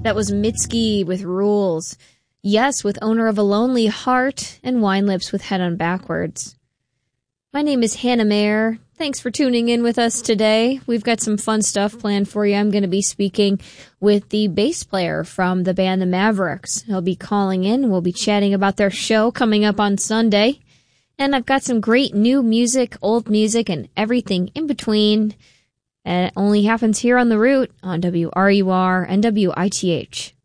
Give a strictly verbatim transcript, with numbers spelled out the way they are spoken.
That was Mitski with Rules. Yes, with Owner of a Lonely Heart, and Wine Lips with Head on Backwards. My name is Hannah Mayer. Thanks for tuning in with us today. We've got some fun stuff planned for you. I'm going to be speaking with the bass player from the band The Mavericks. He'll be calling in. We'll be chatting about their show coming up on Sunday. And I've got some great new music, old music, and everything in between. And it only happens here on The Root on W R U R and W I T H.